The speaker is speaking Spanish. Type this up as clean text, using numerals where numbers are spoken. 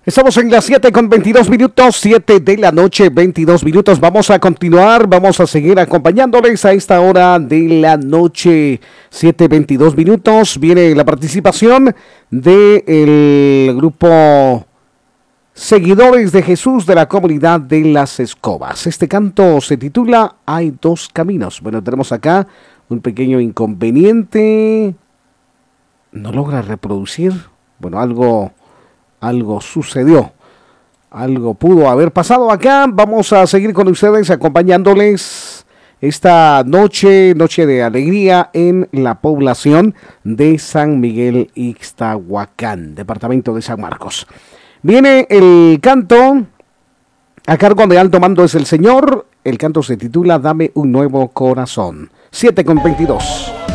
Estamos en las 7:22 7 de la noche, 22 minutos. Vamos a continuar, vamos a seguir acompañándoles a esta hora de la noche, 7:22 minutos. Viene la participación del grupo Seguidores de Jesús de la comunidad de Las Escobas. Este canto se titula Hay dos caminos. Bueno, tenemos acá un pequeño inconveniente. No logra reproducir. Bueno, algo sucedió, algo pudo haber pasado acá. Vamos a seguir con ustedes acompañándoles esta noche de alegría en la población de San Miguel Ixtahuacán, departamento de San Marcos. Viene el canto a cargo de Alto Mando es el Señor. El canto se titula Dame un nuevo corazón. 7:22.